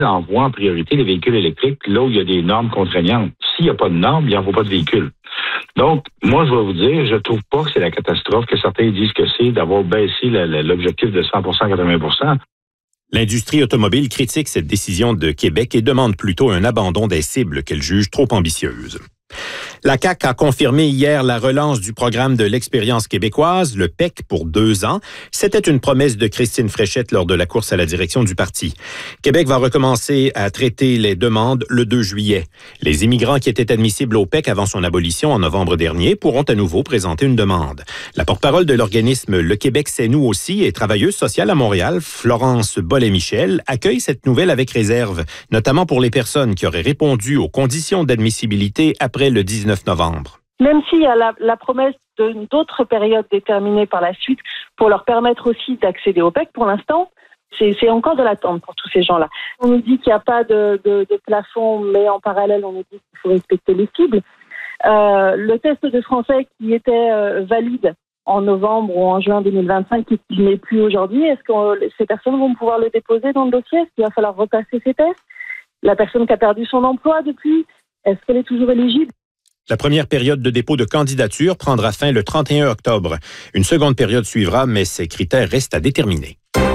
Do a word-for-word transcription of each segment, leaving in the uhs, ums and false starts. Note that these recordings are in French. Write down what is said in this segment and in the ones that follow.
envoie en priorité les véhicules électriques là où il y a des normes contraignantes. S'il n'y a pas de normes, il n'y en faut pas de véhicules. Donc, moi, je vais vous dire, je trouve pas que c'est la catastrophe que certains disent que c'est d'avoir baissé la, la, l'objectif de cent pour cent à quatre-vingts pour cent. L'industrie automobile critique cette décision de Québec et demande plutôt un abandon des cibles qu'elle juge trop ambitieuses. La C A Q a confirmé hier la relance du programme de l'expérience québécoise, le P E C, pour deux ans. C'était une promesse de Christine Fréchette lors de la course à la direction du parti. Québec va recommencer à traiter les demandes le deux juillet. Les immigrants qui étaient admissibles au P E C avant son abolition en novembre dernier pourront à nouveau présenter une demande. La porte-parole de l'organisme Le Québec c'est nous aussi et travailleuse sociale à Montréal, Florence Bollet-Michel, accueille cette nouvelle avec réserve, notamment pour les personnes qui auraient répondu aux conditions d'admissibilité après le dix-neuf novembre. Même s'il y a la, la promesse de, d'autres périodes déterminées par la suite pour leur permettre aussi d'accéder au P E C, pour l'instant, c'est, c'est encore de l'attente pour tous ces gens-là. On nous dit qu'il n'y a pas de, de, de plafond, mais en parallèle, on nous dit qu'il faut respecter les cibles. Euh, le test de français qui était euh, valide en novembre ou en juin deux mille vingt-cinq, qui n'est plus aujourd'hui, est-ce que ces personnes vont pouvoir le déposer dans le dossier? Est-ce qu'il va falloir repasser ces tests? La personne qui a perdu son emploi depuis, est-ce qu'elle est toujours éligible? La première période de dépôt de candidature prendra fin le trente et un octobre. Une seconde période suivra, mais ces critères restent à déterminer.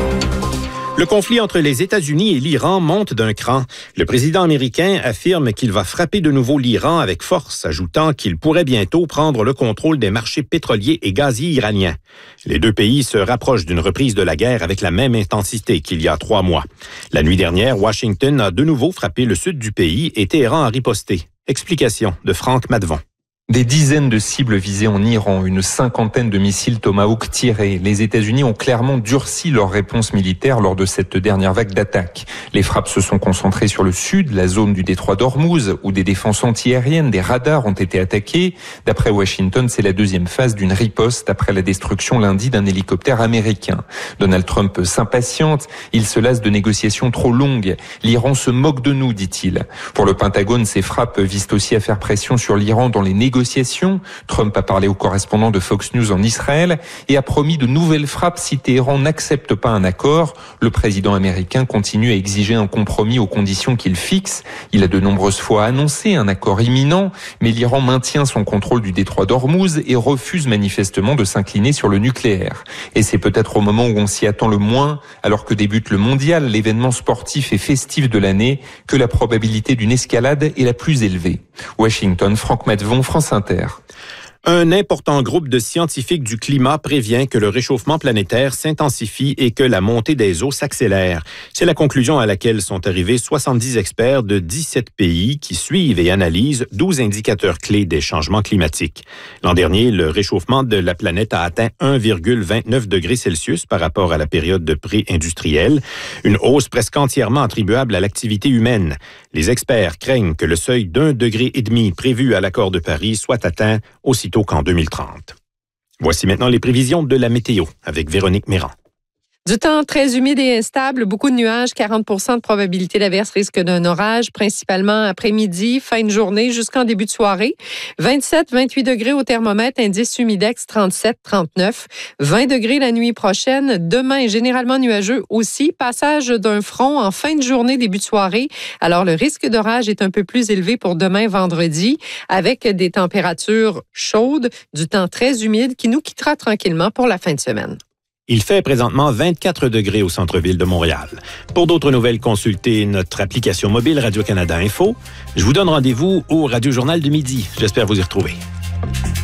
Le conflit entre les États-Unis et l'Iran monte d'un cran. Le président américain affirme qu'il va frapper de nouveau l'Iran avec force, ajoutant qu'il pourrait bientôt prendre le contrôle des marchés pétroliers et gaziers iraniens. Les deux pays se rapprochent d'une reprise de la guerre avec la même intensité qu'il y a trois mois. La nuit dernière, Washington a de nouveau frappé le sud du pays et Téhéran a riposté. Explication de Franck Madvon. Des dizaines de cibles visées en Iran, une cinquantaine de missiles Tomahawk tirés. Les États-Unis ont clairement durci leur réponse militaire lors de cette dernière vague d'attaques. Les frappes se sont concentrées sur le sud, la zone du détroit d'Ormuz, où des défenses antiaériennes, des radars ont été attaqués. D'après Washington, c'est la deuxième phase d'une riposte après la destruction lundi d'un hélicoptère américain. Donald Trump s'impatiente, il se lasse de négociations trop longues. L'Iran se moque de nous, dit-il. Pour le Pentagone, ces frappes visent aussi à faire pression sur l'Iran dans les négociations. Trump a parlé au correspondant de Fox News en Israël et a promis de nouvelles frappes si Téhéran n'accepte pas un accord. Le président américain continue à exiger un compromis aux conditions qu'il fixe. Il a de nombreuses fois annoncé un accord imminent, mais l'Iran maintient son contrôle du détroit d'Ormuz et refuse manifestement de s'incliner sur le nucléaire. Et c'est peut-être au moment où on s'y attend le moins, alors que débute le mondial, l'événement sportif et festif de l'année, que la probabilité d'une escalade est la plus élevée. Washington, Franck Madvon, France Inter. Un important groupe de scientifiques du climat prévient que le réchauffement planétaire s'intensifie et que la montée des eaux s'accélère. C'est la conclusion à laquelle sont arrivés soixante-dix experts de dix-sept pays qui suivent et analysent douze indicateurs clés des changements climatiques. L'an dernier, le réchauffement de la planète a atteint un virgule vingt-neuf degrés Celsius par rapport à la période de pré-industrielle, une hausse presque entièrement attribuable à l'activité humaine. Les experts craignent que le seuil d'un degré et demi prévu à l'accord de Paris soit atteint aussitôt qu'en deux mille trente. Voici maintenant les prévisions de la météo avec Véronique Méran. Du temps très humide et instable, beaucoup de nuages, quarante pour cent de probabilité d'averse, risque d'un orage, principalement après-midi, fin de journée jusqu'en début de soirée. vingt-sept à vingt-huit degrés au thermomètre, indice humidex trente-sept à trente-neuf. vingt degrés la nuit prochaine. Demain est généralement nuageux aussi. Passage d'un front en fin de journée, début de soirée. Alors, le risque d'orage est un peu plus élevé pour demain, vendredi, avec des températures chaudes, du temps très humide qui nous quittera tranquillement pour la fin de semaine. Il fait présentement vingt-quatre degrés au centre-ville de Montréal. Pour d'autres nouvelles, consultez notre application mobile Radio-Canada Info. Je vous donne rendez-vous au Radio Journal du Midi. J'espère vous y retrouver.